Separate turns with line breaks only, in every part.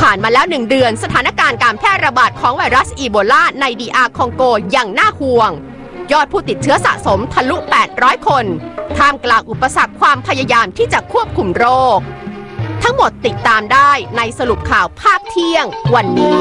ผ่านมาแล้ว1 เดือนสถานการณ์การแพร่ระบาดของไวรัสอีโบลาในDRคองโกอย่างน่าห่วงยอดผู้ติดเชื้อสะสมทะลุ800 คนท่ามกลางอุปสรรคความพยายามที่จะควบคุมโรคทั้งหมดติดตามได้ในสรุปข่าวภาคเที่ยงวันนี้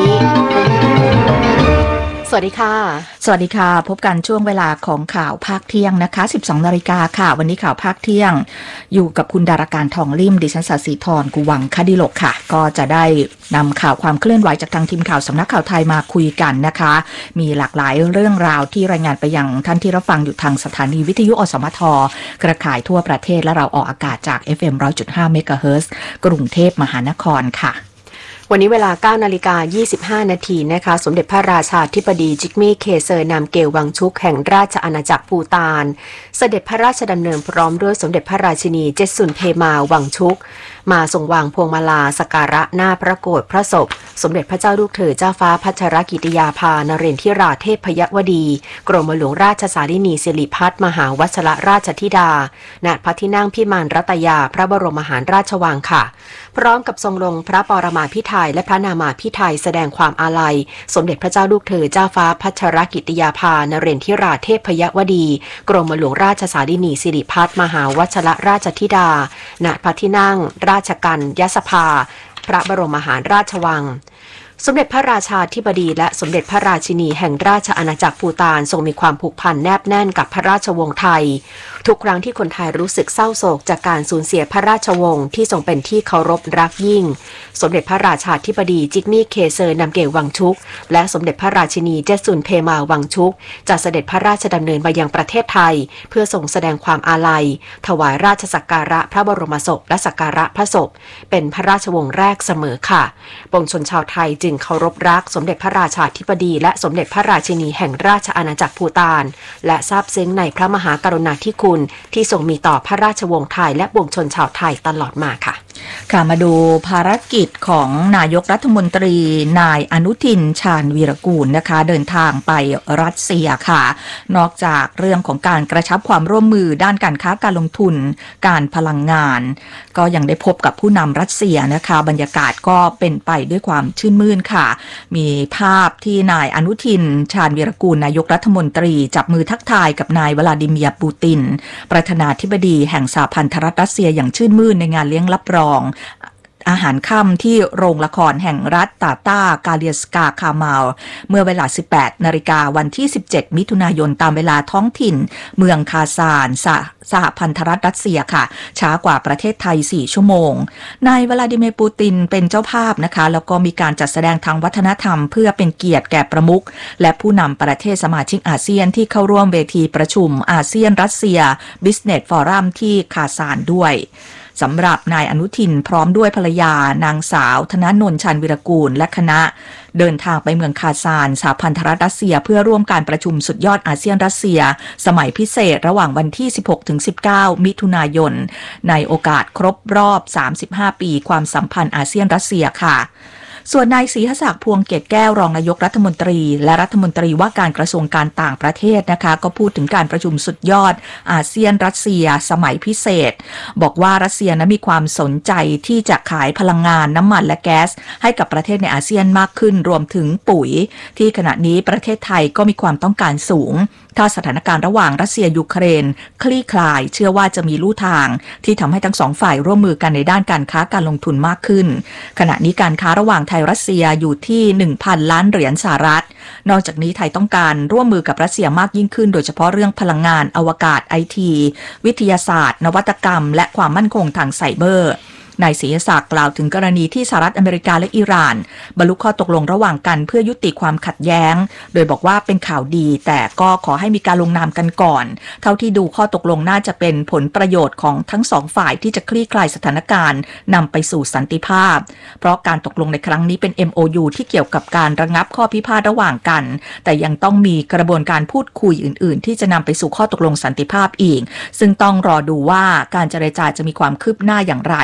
สวัสดีค่ะ
สวัสดีค่ะพบกันช่วงเวลาของข่าวภาคเที่ยงนะคะ 12 นาฬิกาค่ะวันนี้ข่าวภาคเที่ยงอยู่กับคุณดาราการทองลิ่มดิฉันศศิธรกุวังคดิโลกค่ะก็จะได้นำข่าวความเคลื่อนไหวจากทางทีมข่าวสำนักข่าวไทยมาคุยกันนะคะมีหลากหลายเรื่องราวที่รายงานไปยังท่านที่รับฟังอยู่ทางสถานีวิทยุอสมทเครือข่ายทั่วประเทศและเราออกอากาศจาก FM 100.5 เมกะเฮิรตซ์กรุงเทพมหานครค่ะ
วันนี้เวลา 9:25 นาทีนะคะสมเด็จพระราชาธิบดีจิกมี่เคเซอร์นามเกลวังชุกแห่งราชอาณาจักรภูฏานเสด็จพระราชดำเนินพร้อมด้วยสมเด็จพระราชินีเจสุนเพมาวังชุกมาทรงวางพวงมาลาสักการะหน้าพระโกฐพระศพสมเด็จพระเจ้าลูกเธอเจ้าฟ้าพัชรกิติยาภานเรนทิราเทพยวดีกรมหลวงราชสารินีสิริพัฒน์มหาวัชรราชธิดาณพระที่นั่งพิมานรัตยาพระบรมมหาราชวังค่ะพร้อมกับทรงลงพระปรมาภิไธยและพระนามาภิไธยแสดงความอาลัยสมเด็จพระเจ้าลูกเธอเจ้าฟ้าพัชรกิติยาภานเรนทิราเทพยวดีกรมหลวงราชสารินีสิริพัฒน์มหาวัชรราชธิดาณพระที่นั่งราชกัญญสภาพระบรมมหาราชวังสมเด็จพระราชาธิบดีและสมเด็จพระราชินีแห่งราชอาณาจักรภูฏานทรงมีความผูกพันแนบแน่นกับพระราชวงศ์ไทยทุกครั้งที่คนไทยรู้สึกเศร้าโศกจากการสูญเสียพระราชวงศ์ที่ทรงเป็นที่เคารพรักยิ่งสมเด็จพระราชาธิบดีจิกมี่เคเซอร์นามเกลวังชุกและสมเด็จพระราชินีเจสุนเพมาวังชุกจะเสด็จพระราชดำเนินมายังประเทศไทยเพื่อทรงแสดงความอาลัยถวายราชสักการะพระบรมศพและสักการะพระศพเป็นพระราชวงศ์แรกเสมอค่ะปวงชนชาวไทยจึงเคารพรักสมเด็จพระราชาธิบดีและสมเด็จพระราชินีแห่งราชอาณาจักรภูฏานและซาบซึ้งในพระมหากรุณาธิคุณที่ทรงมีต่อพระราชวงศ์ไทยและปวงชนชาวไทยตลอดมาค่ะ
ค่ะมาดูภารกิจของนายกรัฐมนตรีนายอนุทินชาญวีรกูลนะคะเดินทางไปรัสเซียค่ะนอกจากเรื่องของการกระชับความร่วมมือด้านการค้าการลงทุนการพลังงานก็ยังได้พบกับผู้นำรัสเซียนะคะบรรยากาศก็เป็นไปด้วยความชื่นมื่นค่ะมีภาพที่นายอนุทินชาญวีรกูลนายกรัฐมนตรีจับมือทักทายกับนายวลาดิเมียร์ปูตินประธานาธิบดีแห่งสหพันธรัฐรัสเซียอย่างชื่นมื่นในงานเลี้ยงรับรองอาหารค่ำที่โรงละครแห่งรัฐตาตากาเลียสกาคามาลเมื่อเวลา 18 นาฬิกาวันที่ 17 มิถุนายนตามเวลาท้องถิ่นเมืองคาซานสหพันธรัฐรัสเซียค่ะช้ากว่าประเทศไทย 4 ชั่วโมงนายวลาดิเมียร์ปูตินเป็นเจ้าภาพนะคะแล้วก็มีการจัดแสดงทางวัฒนธรรมเพื่อเป็นเกียรติแก่ประมุขและผู้นำประเทศสมาชิกอาเซียนที่เข้าร่วมเวทีประชุมอาเซียนรัสเซีย Business Forum ที่คาซานด้วยสำหรับนายอนุทินพร้อมด้วยภรรยานางสาวธนนนท์ชาญวีรกูลและคณะเดินทางไปเมืองคาซานสหพันธรัฐรัสเซียเพื่อร่วมการประชุมสุดยอดอาเซียนรัสเซียสมัยพิเศษระหว่างวันที่ 16-19 มิถุนายนในโอกาสครบรอบ 35 ปีความสัมพันธ์อาเซียนรัสเซียค่ะส่วนนายศรีหศักดิ์พวงเกตแก้วรองนายกรัฐมนตรีและรัฐมนตรีว่าการกระทรวงการต่างประเทศนะคะก็พูดถึงการประชุมสุดยอดอาเซียนรัสเซียสมัยพิเศษบอกว่ารัสเซียนั้นมีความสนใจที่จะขายพลังงานน้ำมันและแก๊สให้กับประเทศในอาเซียนมากขึ้นรวมถึงปุ๋ยที่ขณะนี้ประเทศไทยก็มีความต้องการสูงถ้าสถานการณ์ระหว่างรัสเซียยูเครนคลี่คลายเชื่อว่าจะมีลู่ทางที่ทำให้ทั้งสองฝ่ายร่วมมือกันในด้านการค้าการลงทุนมากขึ้นขณะนี้การค้าระหว่างไทยรัสเซียอยู่ที่ 1,000 ล้านเหรียญสหรัฐนอกจากนี้ไทยต้องการร่วมมือกับรัสเซียมากยิ่งขึ้นโดยเฉพาะเรื่องพลังงานอวกาศ IT วิทยาศาสตร์นวัตกรรมและความมั่นคงทางไซเบอร์นายศรีศักดิ์กล่าวถึงกรณีที่สหรัฐอเมริกาและอิหร่านบรรลุข้อตกลงระหว่างกันเพื่อยุติความขัดแย้งโดยบอกว่าเป็นข่าวดีแต่ก็ขอให้มีการลงนามกันก่อนเท่าที่ดูข้อตกลงน่าจะเป็นผลประโยชน์ของทั้งสองฝ่ายที่จะคลี่คลายสถานการณ์นำไปสู่สันติภาพเพราะการตกลงในครั้งนี้เป็น MOU ที่เกี่ยวกับการระงับข้อพิพาทระหว่างกันแต่ยังต้องมีกระบวนการพูดคุยอื่นๆที่จะนำไปสู่ข้อตกลงสันติภาพอีกซึ่งต้องรอดูว่าการเจรจาจะมีความคืบหน้าอย่างไร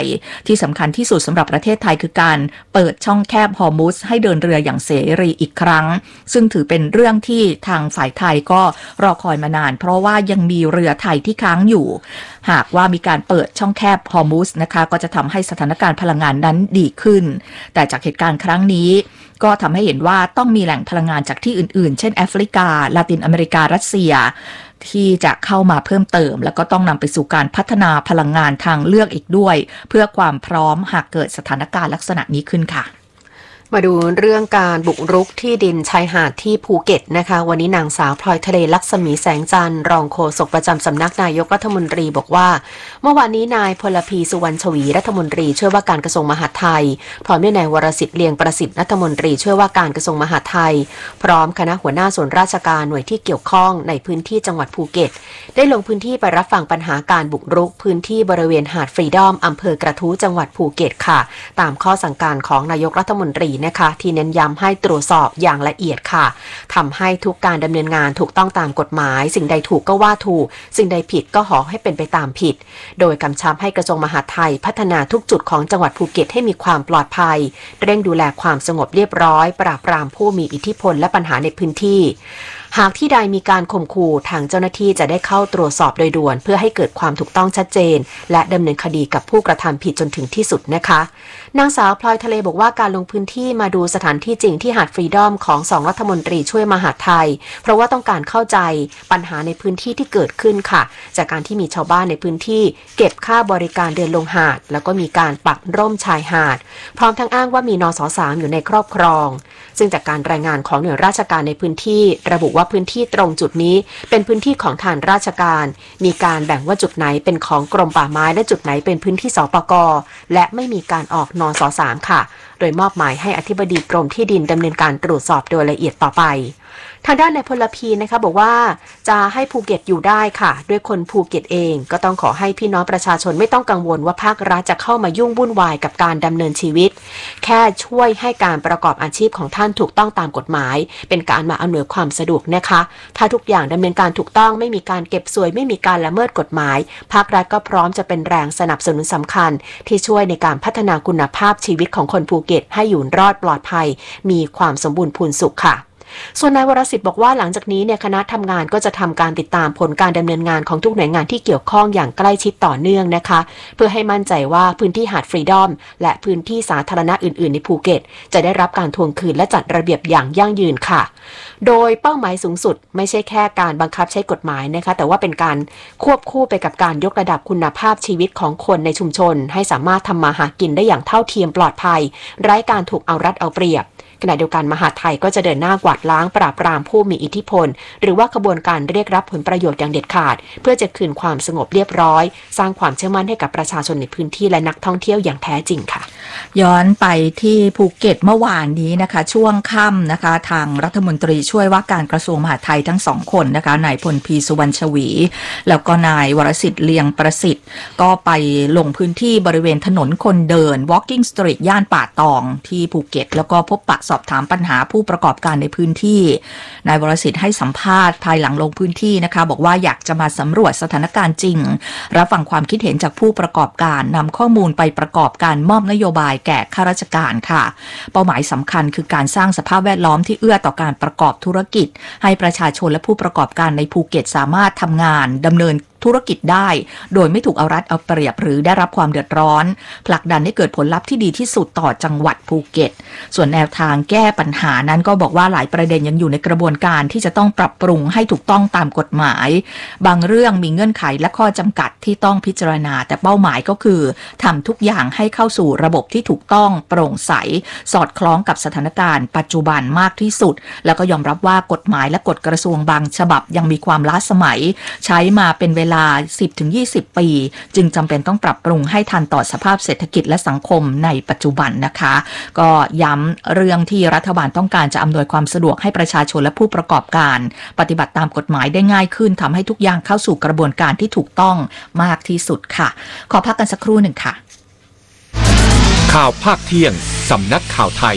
ที่สำคัญที่สุดสำหรับประเทศไทยคือการเปิดช่องแคบฮอร์มุซให้เดินเรืออย่างเสรีอีกครั้งซึ่งถือเป็นเรื่องที่ทางฝ่ายไทยก็รอคอยมานานเพราะว่ายังมีเรือไทยที่ค้างอยู่หากว่ามีการเปิดช่องแคบฮอร์มุซนะคะก็จะทำให้สถานการณ์พลังงานนั้นดีขึ้นแต่จากเหตุการณ์ครั้งนี้ก็ทำให้เห็นว่าต้องมีแหล่งพลังงานจากที่อื่นๆเช่นแอฟริกาลาตินอเมริการัสเซียที่จะเข้ามาเพิ่มเติมแล้วก็ต้องนำไปสู่การพัฒนาพลังงานทางเลือกอีกด้วยเพื่อความพร้อมหากเกิดสถานการณ์ลักษณะนี้ขึ้นค่ะ
มาดูเรื่องการบุกรุกที่ดินชายหาดที่ภูเก็ตนะคะวันนี้นางสาวพลอยทะเลลักษมีแสงจันทร์รองโฆษกประจำสำนักนายกรัฐมนตรีบอกว่าเมื่อวานนี้นายพลพีสุวรรณชวีรัฐมนตรีช่วยว่าการกระทรวงมหาดไทยพร้อมด้วยนายวรสิทธิ์เลียงประสิทธิ์รัฐมนตรีช่วยว่าการกระทรวงมหาดไทยพร้อมคณะหัวหน้าส่วนราชการหน่วยที่เกี่ยวข้องในพื้นที่จังหวัดภูเก็ตได้ลงพื้นที่ไปรับฟังปัญหาการบุกรุกพื้นที่บริเวณหาดฟรีดอมอำเภอกระทู้จังหวัดภูเก็ตค่ะตามข้อสั่งการของนายกรัฐมนตรีนะคะที่เน้นย้ำให้ตรวจสอบอย่างละเอียดค่ะทำให้ทุกการดำเนินงานถูกต้องตามกฎหมายสิ่งใดถูกก็ว่าถูกสิ่งใดผิดก็ขอให้เป็นไปตามผิดโดยกำชับให้กระทรวงมหาดไทยพัฒนาทุกจุดของจังหวัดภูเก็ตให้มีความปลอดภัยเร่งดูแลความสงบเรียบร้อยปราบปรามผู้มีอิทธิพลและปัญหาในพื้นที่หากที่ใดมีการข่มขู่ทางเจ้าหน้าที่จะได้เข้าตรวจสอบโดยด่วนเพื่อให้เกิดความถูกต้องชัดเจนและดำเนินคดีกับผู้กระทำผิดจนถึงที่สุดนะคะนางสาวพลอยทะเลบอกว่าการลงพื้นที่มาดูสถานที่จริงที่หาดฟรีดอมของ2รัฐมนตรีช่วยมหาดไทยเพราะว่าต้องการเข้าใจปัญหาในพื้นที่ที่เกิดขึ้นค่ะจากการที่มีชาวบ้านในพื้นที่เก็บค่าบริการเดินลงหาดแล้วก็มีการปักร่มชายหาดพร้อมทั้งอ้างว่ามีนส.3 อยู่ในครอบครองซึ่งจากการรายงานของหน่วยราชการในพื้นที่ระบุว่าพื้นที่ตรงจุดนี้เป็นพื้นที่ของทางราชการมีการแบ่งว่าจุดไหนเป็นของกรมป่าไม้และจุดไหนเป็นพื้นที่สปก.และไม่มีการออกนส.3 ค่ะโดยมอบหมายให้อธิบดีกรมที่ดินดำเนินการตรวจสอบโดยละเอียดต่อไปทางด้านนายพลพีนะคะบอกว่าจะให้ภูเก็ตอยู่ได้ค่ะด้วยคนภูเก็ตเองก็ต้องขอให้พี่น้องประชาชนไม่ต้องกังวลว่าภาครัฐจะเข้ามายุ่งวุ่นวายกับการดำเนินชีวิตแค่ช่วยให้การประกอบอาชีพของท่านถูกต้องตามกฎหมายเป็นการมาอำนวยความสะดวกนะคะถ้าทุกอย่างดำเนินการถูกต้องไม่มีการเก็บสวยไม่มีการละเมิดกฎหมายภาครัฐก็พร้อมจะเป็นแรงสนับสนุนสำคัญที่ช่วยในการพัฒนาคุณภาพชีวิตของคนภูเก็ตให้อยู่รอดปลอดภัยมีความสมบูรณ์พูนสุขค่ะส่วนนายวรสิทธิ์บอกว่าหลังจากนี้เนี่ยคณะทำงานก็จะทำการติดตามผลการดำเนินงานของทุกหน่วยงานที่เกี่ยวข้องอย่างใกล้ชิดต่อเนื่องนะคะเพื่อให้มั่นใจว่าพื้นที่หาดฟรีดอมและพื้นที่สาธารณะอื่นๆในภูเก็ตจะได้รับการทวงคืนและจัดระเบียบอย่างยั่งยืนค่ะโดยเป้าหมายสูงสุดไม่ใช่แค่การบังคับใช้กฎหมายนะคะแต่ว่าเป็นการควบคู่ไปกับการยกระดับคุณภาพชีวิตของคนในชุมชนให้สามารถทำมาหากินได้อย่างเท่าเทียมปลอดภัยไร้การถูกเอารัดเอาเปรียบขณะเดียวกันมหาดไทยก็จะเดินหน้ากวาดล้างปราบปรามผู้มีอิทธิพลหรือว่าขบวนการเรียกรับผลประโยชน์อย่างเด็ดขาดเพื่อจะคืนความสงบเรียบร้อยสร้างความเชื่อมั่นให้กับประชาชนในพื้นที่และนักท่องเที่ยวอย่างแท้จริงค่ะ
ย้อนไปที่ภูเก็ตเมื่อวานนี้นะคะช่วงค่ำนะคะทางรัฐมนตรีช่วยว่าการกระทรวงมหาดไทยทั้ง2คนนะคะนายพลพีสุวรรณชวีแล้วก็นายวรสิทธิ์เลียงประสิทธิ์ก็ไปลงพื้นที่บริเวณถนนคนเดิน Walking Street ย่านป่าตองที่ภูเก็ตแล้วก็พบปะสอบถามปัญหาผู้ประกอบการในพื้นที่นายวรสิทธิ์ให้สัมภาษณ์ภายหลังลงพื้นที่นะคะบอกว่าอยากจะมาสำรวจสถานการณ์จริงรับฟังความคิดเห็นจากผู้ประกอบการนำข้อมูลไปประกอบการมอบนโยบายแก่ข้าราชการค่ะเป้าหมายสำคัญคือการสร้างสภาพแวดล้อมที่เอื้อต่อการประกอบธุรกิจให้ประชาชนและผู้ประกอบการในภูเก็ตสามารถทำงานดำเนินธุรกิจได้โดยไม่ถูกเอารัดเอาเปรียบหรือได้รับความเดือดร้อนผลักดันให้เกิดผลลัพธ์ที่ดีที่สุดต่อจังหวัดภูเก็ตส่วนแนวทางแก้ปัญหานั้นก็บอกว่าหลายประเด็นยังอยู่ในกระบวนการที่จะต้องปรับปรุงให้ถูกต้องตามกฎหมายบางเรื่องมีเงื่อนไขและข้อจำกัดที่ต้องพิจารณาแต่เป้าหมายก็คือทำทุกอย่างให้เข้าสู่ระบบที่ถูกต้องโปร่งใสสอดคล้องกับสถานการณ์ปัจจุบันมากที่สุดแล้วก็ยอมรับว่ากฎหมายและกฎกระทรวงบางฉบับยังมีความล้าสมัยใช้มาเป็นเวลา10-20 ปีจึงจำเป็นต้องปรับปรุงให้ทันต่อสภาพเศรษฐกิจและสังคมในปัจจุบันนะคะก็ย้ำเรื่องที่รัฐบาลต้องการจะอำนวยความสะดวกให้ประชาชนและผู้ประกอบการปฏิบัติตามกฎหมายได้ง่ายขึ้นทำให้ทุกอย่างเข้าสู่กระบวนการที่ถูกต้องมากที่สุดค่ะขอพักกันสักครู่หนึ่งค่ะ
ข่าวภาคเที่ยงสำนักข่าวไทย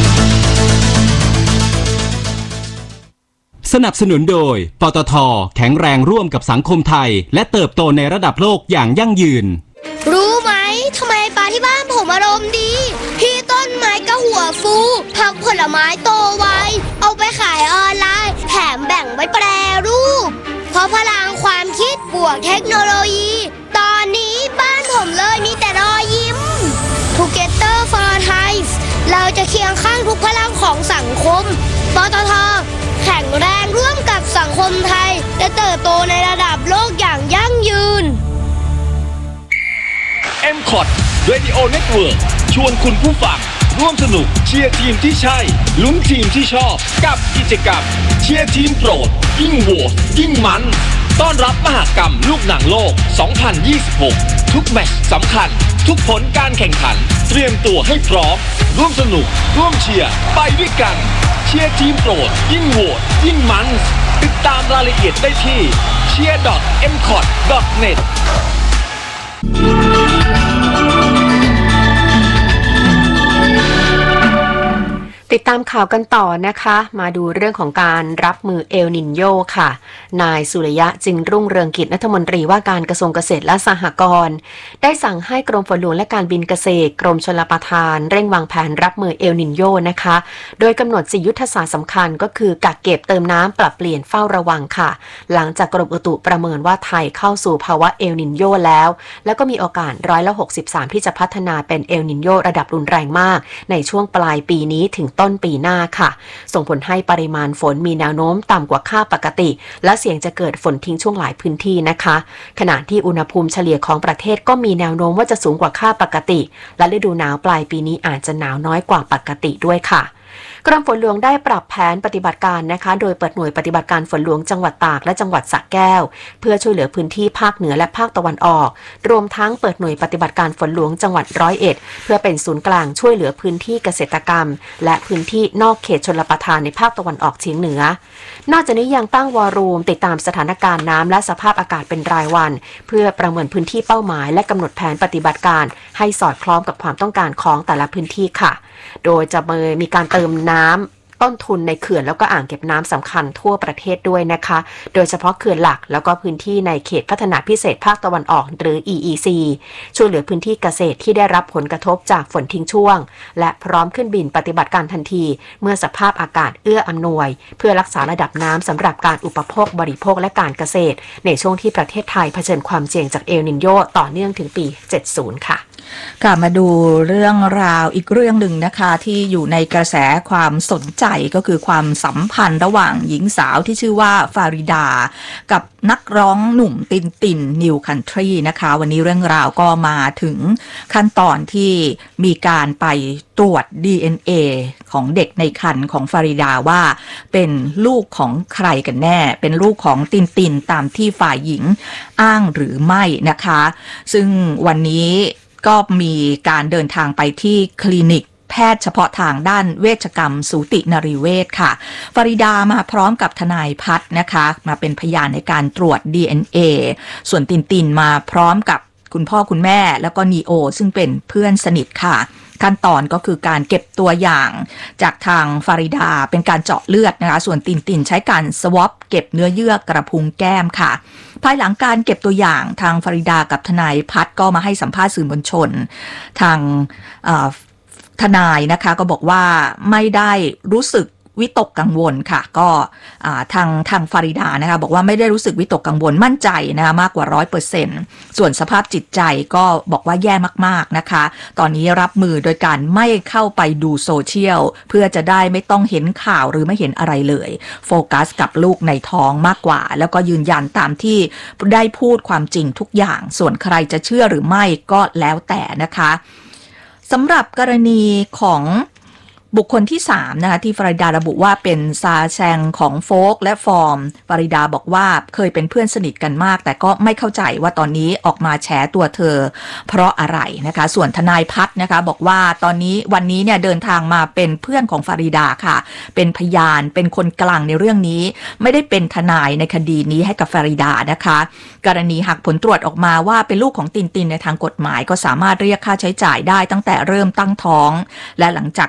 สนับสนุนโดยปตท.แข็งแรงร่วมกับสังคมไทยและเติบโตในระดับโลกอย่างยั่งยืน
รู้ไหมทำไมปลาที่บ้านผมอารมณ์ดีที่ต้นไม้ก็หัวฟูผักผลไม้โตไวเอาไปขายออนไลน์แถมแบ่งไว้แปรรูปเพราะพลังความคิดบวกเทคโนโลยีตอนนี้บ้านผมเลยมีแต่รอยยิ้ม Together for Thai เราจะเคียงข้างทุกพลังของสังคมปตท.แข็งแรงร่วมกับสังคมไทยจะเติบโตในระดับโลกอย่างยั่งยืน
MCOT Radio Network ชวนคุณผู้ฟังร่วมสนุกเชียร์ทีมที่ใช่ลุ้นทีมที่ชอบกับกิจกรรมเชียร์ทีมโปรดยิ่งโหวตยิ่งมันต้อนรับมหกรรมลูกหนังโลก 2026 ทุกแมตช์สำคัญทุกผลการแข่งขันเตรียมตัวให้พร้อมร่วมสนุกร่วมเชียร์ไปด้วยกันเชียร์ทีมโปรดยิ่งโหวตยิ่งมันติดตามรายละเอียดได้ที่ cheer.mcot.net
ติดตามข่าวกันต่อนะคะมาดูเรื่องของการรับมือเอลนินโยค่ะนายสุริยะจึงรุ่งเรืองกิจรัฐมนตรีว่าการกระทรวงเกษตรและสหกรณ์ได้สั่งให้กรมฝนหลวงและการบินเกษตรกรมชลประทานเร่งวางแผนรับมือเอลนินโยนะคะโดยกำหนด4ยุทธศาสตร์สำคัญก็คือกักเก็บเติมน้ำปรับเปลี่ยนเฝ้าระวังค่ะหลังจากกรมอุตุประเมินว่าไทยเข้าสู่ภาวะเอลนินโยแล้วก็มีโอกาส63%ที่จะพัฒนาเป็นเอลนินโยระดับรุนแรงมากในช่วงปลายปีนี้ถึงต้นปีหน้าค่ะส่งผลให้ปริมาณฝนมีแนวโน้มต่ำกว่าค่าปกติและเสี่ยงจะเกิดฝนทิ้งช่วงหลายพื้นที่นะคะขณะที่อุณหภูมิเฉลี่ยของประเทศก็มีแนวโน้มว่าจะสูงกว่าค่าปกติและฤดูหนาวปลายปีนี้อาจจะหนาวน้อยกว่าปกติด้วยค่ะกรมฝนหลวงได้ปรับแผนปฏิบัติการนะคะโดยเปิดหน่วยปฏิบัติการฝนหลวงจังหวัดตากและจังหวัดสระแก้วเพื่อช่วยเหลือพื้นที่ภาคเหนือและภาคตะวันออกรวมทั้งเปิดหน่วยปฏิบัติการฝนหลวงจังหวัด101เพื่อเป็นศูนย์กลางช่วยเหลือพื้นที่เกษตรกรรมและพื้นที่นอกเขตชลประทานในภาคตะวันออกเฉียงเหนือนอกจากนี้ยังตั้งวอรูมติดตามสถานการณ์น้ำและสภาพอากาศเป็นรายวันเพื่อประเมินพื้นที่เป้าหมายและกำหนดแผนปฏิบัติการให้สอดคล้องกับความต้องการของแต่ละพื้นที่ค่ะโดยจะมีการเติมน้ำต้นทุนในเขื่อนแล้วก็อ่างเก็บน้ำสำคัญทั่วประเทศด้วยนะคะโดยเฉพาะเขื่อนหลักแล้วก็พื้นที่ในเขตพัฒนาพิเศษภาคตะวันออกหรือ EEC ช่วยเหลือพื้นที่เกษตรที่ได้รับผลกระทบจากฝนทิ้งช่วงและพร้อมขึ้นบินปฏิบัติการทันทีเมื่อสภาพอากาศเอื้ออำนวยเพื่อรักษาระดับน้ำสำหรับการอุปโภคบริโภคและการเกษตรในช่วงที่ประเทศไทยเผชิญความเสี่ยงจากเอลนินโยต่อเนื่องถึงปี 70 ค่ะ
ค่ะมาดูเรื่องราวอีกเรื่องหนึ่งนะคะที่อยู่ในกระแสความสนใจก็คือความสัมพันธ์ระหว่างหญิงสาวที่ชื่อว่าฟาริดากับนักร้องหนุ่มตินนิวคันทรีนะคะวันนี้เรื่องราวก็มาถึงขั้นตอนที่มีการไปตรวจ DNA ของเด็กในครรภ์ของฟาริดาว่าเป็นลูกของใครกันแน่เป็นลูกของตินตามที่ฝ่ายหญิงอ้างหรือไม่นะคะซึ่งวันนี้ก็มีการเดินทางไปที่คลินิกแพทย์เฉพาะทางด้านเวชกรรมสูตินรีเวชค่ะฟาริดามาพร้อมกับทนายพัฒน์นะคะมาเป็นพยานในการตรวจ DNA ส่วนตินมาพร้อมกับคุณพ่อคุณแม่แล้วก็นีโอซึ่งเป็นเพื่อนสนิทค่ะขั้นตอนก็คือการเก็บตัวอย่างจากทางฟาริดาเป็นการเจาะเลือดนะคะส่วนตินใช้การสวอปเก็บเนื้อเยื่อกระพุ้งแก้มค่ะภายหลังการเก็บตัวอย่างทางฟาริดากับทนายพัฒน์ก็มาให้สัมภาษณ์สื่อมวลชนทางทนายนะคะก็บอกว่าไม่ได้รู้สึกวิตกกังวลค่ะก็ทางฟาริดานะคะบอกว่าไม่ได้รู้สึกวิตกกังวลมั่นใจนะคะมากกว่า 100% ส่วนสภาพจิตใจก็บอกว่าแย่มากๆนะคะตอนนี้รับมือโดยการไม่เข้าไปดูโซเชียลเพื่อจะได้ไม่ต้องเห็นข่าวหรือไม่เห็นอะไรเลยโฟกัสกับลูกในท้องมากกว่าแล้วก็ยืนยันตามที่ได้พูดความจริงทุกอย่างส่วนใครจะเชื่อหรือไม่ก็แล้วแต่นะคะสำหรับกรณีของบุคคลที่3นะคะที่ฟาริดาระบุว่าเป็นซาแชงของโฟกและฟอร์มฟาริดาบอกว่าเคยเป็นเพื่อนสนิทกันมากแต่ก็ไม่เข้าใจว่าตอนนี้ออกมาแฉตัวเธอเพราะอะไรนะคะส่วนทนายพัฒน์นะคะบอกว่าตอนนี้วันนี้เนี่ยเดินทางมาเป็นเพื่อนของฟาริดาค่ะเป็นพยานเป็นคนกลางในเรื่องนี้ไม่ได้เป็นทนายในคดีนี้ให้กับฟาริดานะคะกรณีหากผลตรวจออกมาว่าเป็นลูกของตินในทางกฎหมายก็สามารถเรียกค่าใช้จ่ายได้ตั้งแต่เริ่มตั้งท้องและหลังจากคลอดออกมา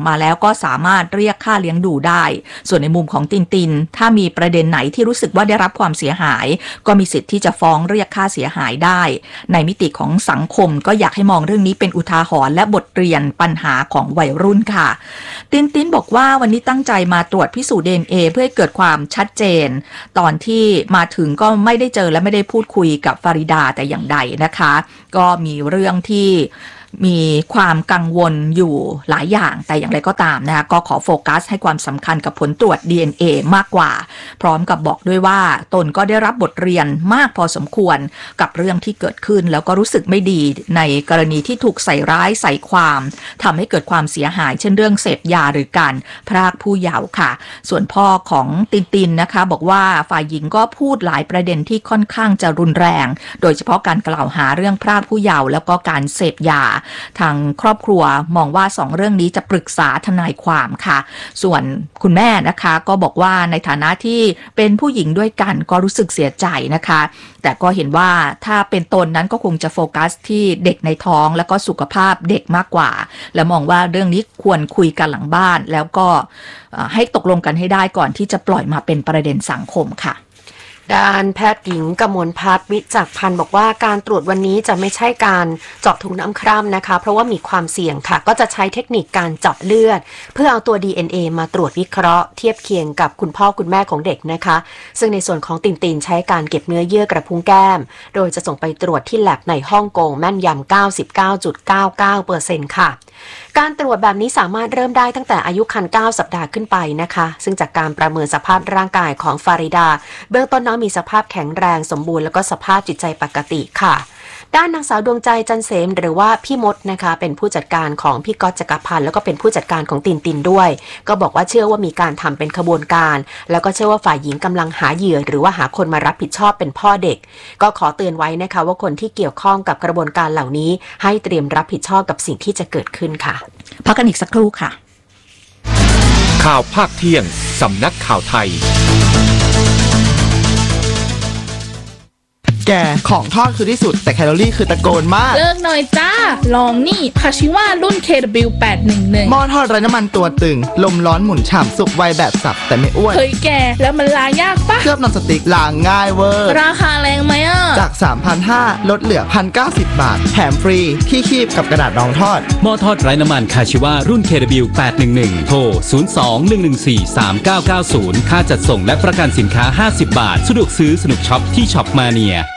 มาแล้วก็สามารถเรียกค่าเลี้ยงดูได้ส่วนในมุมของตินถ้ามีประเด็นไหนที่รู้สึกว่าได้รับความเสียหายก็มีสิทธิ์ที่จะฟ้องเรียกค่าเสียหายได้ในมิติของสังคมก็อยากให้มองเรื่องนี้เป็นอุทาหรณ์และบทเรียนปัญหาของวัยรุ่นค่ะตินบอกว่าวันนี้ตั้งใจมาตรวจพิสูจน์ DNA เพื่อให้เกิดความชัดเจนตอนที่มาถึงก็ไม่ได้เจอและไม่ได้พูดคุยกับฟาริดาแต่อย่างใดนะคะก็มีเรื่องที่มีความกังวลอยู่หลายอย่างแต่อย่างไรก็ตามนะคะก็ขอโฟกัสให้ความสำคัญกับผลตรวจ DNA มากกว่าพร้อมกับบอกด้วยว่าตนก็ได้รับบทเรียนมากพอสมควรกับเรื่องที่เกิดขึ้นแล้วก็รู้สึกไม่ดีในกรณีที่ถูกใส่ร้ายใส่ความทำให้เกิดความเสียหายเช่นเรื่องเสพยาหรือการพรากผู้เยาว์ค่ะส่วนพ่อของตินนะคะบอกว่าฝ่ายหญิงก็พูดหลายประเด็นที่ค่อนข้างจะรุนแรงโดยเฉพาะการกล่าวหาเรื่องพรากผู้เยาว์แล้วก็การเสพยาทางครอบครัวมองว่า2เรื่องนี้จะปรึกษาทนายความค่ะส่วนคุณแม่นะคะก็บอกว่าในฐานะที่เป็นผู้หญิงด้วยกันก็รู้สึกเสียใจนะคะแต่ก็เห็นว่าถ้าเป็นตนนั้นก็คงจะโฟกัสที่เด็กในท้องแล้วก็สุขภาพเด็กมากกว่าและมองว่าเรื่องนี้ควรคุยกันหลังบ้านแล้วก็ให้ตกลงกันให้ได้ก่อนที่จะปล่อยมาเป็นประเด็นสังคมค่ะ
ด้านแพทย์หญิงกมลพัฒน์วิจักพันธ์บอกว่าการตรวจวันนี้จะไม่ใช่การเจาะถุงน้ำคร่ำนะคะเพราะว่ามีความเสี่ยงค่ะก็จะใช้เทคนิคการเจาะเลือดเพื่อเอาตัว DNA มาตรวจวิเคราะห์เทียบเคียงกับคุณพ่อคุณแม่ของเด็กนะคะซึ่งในส่วนของตินใช้การเก็บเนื้อเยื่อกระพุ้งแก้มโดยจะส่งไปตรวจที่แลบในฮ่องกงแม่นยำ 99.99% ค่ะการตรวจแบบนี้สามารถเริ่มได้ตั้งแต่อายุครรภ์9 สัปดาห์ขึ้นไปนะคะซึ่งจากการประเมินสภาพร่างกายของฟาริดาเบื้องต้นน้องมีสภาพแข็งแรงสมบูรณ์แล้วก็สภาพจิตใจปกติค่ะด้านนางสาวดวงใจจันเสมหรือว่าพี่มดนะคะเป็นผู้จัดการของพี่ก๊อตจักรพันธ์แล้วก็เป็นผู้จัดการของตินด้วยก็บอกว่าเชื่อว่ามีการทำเป็นขบวนการแล้วก็เชื่อว่าฝ่ายหญิงกำลังหาเหยื่อหรือว่าหาคนมารับผิดชอบเป็นพ่อเด็กก็ขอเตือนไว้นะคะว่าคนที่เกี่ยวข้องกับกระบวนการเหล่านี้ให้เตรียมรับผิดชอบกับสิ่งที่จะเกิดขึ้นค่ะ
พักกันอีกสักครู่ค่ะ
ข่าวภาคเที่ยงสำนักข่าวไทย
แกของทอดคือที่สุดแต่แคลอรี่คือตะโกนมาก
เลิกหน่อยจ้าลองนี่คาชิว่ารุ่น KW811
หม้อทอดไร้น้ำมันตัวตึงลมร้อนหมุนฉ่ำสุกไวแบบสับแต่ไม่อ้วน
เฮ้ยแกแล้วมันล้างยากปะ
เคลือบนอนสติ๊กล้างง่ายเวอร์
ราคาแรงไหมอ่ะ
จาก 3,500 ลดเหลือ 1,090 บาทแถมฟรีที่คีบกับกระดาษรองทอด
หม้อทอดไร้น้ำมันคาชิว่ารุ่น KW811 โทร 02-114-3990 ค่าจัดส่งและประกันสินค้า50 บาทสะดวกซื้อสนุกช็อปที่ช็อปมาเนีย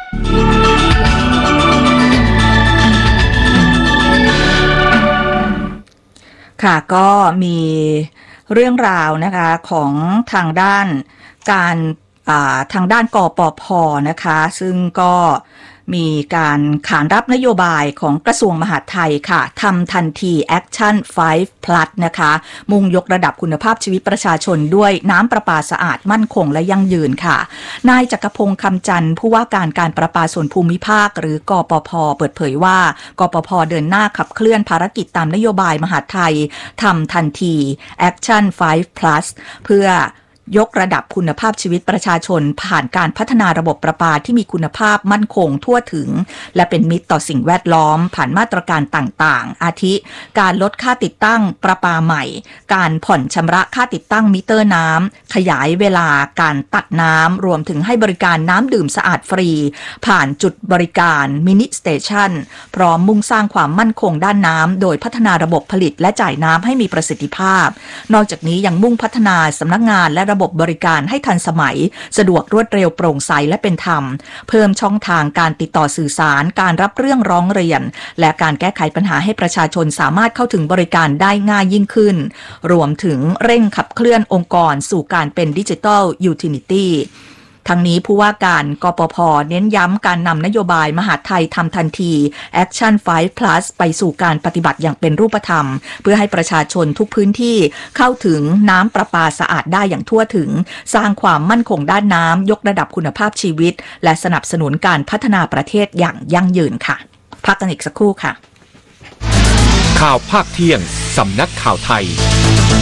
ค่ะก็มีเรื่องราวนะคะของทางด้านการทางด้านกปภ.นะคะซึ่งก็มีการขานรับนโยบายของกระทรวงมหาดไทยค่ะทำทันที Action 5 Plus นะคะมุ่งยกระดับคุณภาพชีวิตประชาชนด้วยน้ำประปาสะอาดมั่นคงและยั่งยืนค่ะนายจักรพงษ์คำจันทร์ผู้ว่าการประปาส่วนภูมิภาคหรือกปภ.เปิดเผยว่ากปภ.เดินหน้าขับเคลื่อนภารกิจตามนโยบายมหาดไทยทำทันที Action 5 Plus เพื่อยกระดับคุณภาพชีวิตประชาชนผ่านการพัฒนาระบบประปาที่มีคุณภาพมั่นคงทั่วถึงและเป็นมิตรต่อสิ่งแวดล้อมผ่านมาตรการต่างๆอาทิการลดค่าติดตั้งประปาใหม่การผ่อนชำระค่าติดตั้งมิเตอร์น้ำขยายเวลาการตัดน้ำรวมถึงให้บริการน้ำดื่มสะอาดฟรีผ่านจุดบริการมินิสเตชันพร้อมมุ่งสร้างความมั่นคงด้านน้ำโดยพัฒนาระบบผลิตและจ่ายน้ำให้มีประสิทธิภาพนอกจากนี้ยังมุ่งพัฒนาสำนักงานและระบบบริการให้ทันสมัยสะดวกรวดเร็วโปร่งใสและเป็นธรรมเพิ่มช่องทางการติดต่อสื่อสารการรับเรื่องร้องเรียนและการแก้ไขปัญหาให้ประชาชนสามารถเข้าถึงบริการได้ง่ายยิ่งขึ้นรวมถึงเร่งขับเคลื่อนองค์กรสู่การเป็นดิจิทัลยูทิลิตี้ทั้งนี้ผู้ว่าการกปภ.เน้นย้ำการนำนโยบายมหาดไทยทำทันที Action 5 Plus ไปสู่การปฏิบัติอย่างเป็นรูปธรรมเพื่อให้ประชาชนทุกพื้นที่เข้าถึงน้ำประปาสะอาดได้อย่างทั่วถึงสร้างความมั่นคงด้านน้ำยกระดับคุณภาพชีวิตและสนับสนุนการพัฒนาประเทศอย่างยั่งยืนค่ะพักกันอีกสักครู่ค่ะ
ข่าวภาคเที่ยงสำนักข่าวไทย